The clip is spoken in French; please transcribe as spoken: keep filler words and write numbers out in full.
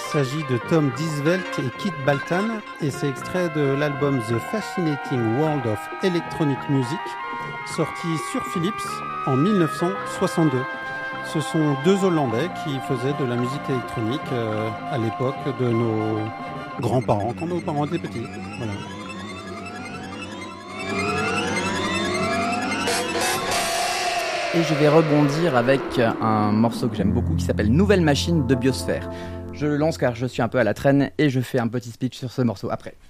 s'agit de Tom Diesvelt et Kit Baltan et c'est extrait de l'album The Fascinating World of Electronic Music, sorti sur Philips en dix-neuf cent soixante-deux. Ce sont deux Hollandais qui faisaient de la musique électronique euh, à l'époque de nos grands-parents, quand nos parents étaient petits. Voilà. Et je vais rebondir avec un morceau que j'aime beaucoup qui s'appelle Nouvelle Machine de Biosphère. Je le lance car je suis un peu à la traîne et je fais un petit speech sur ce morceau après.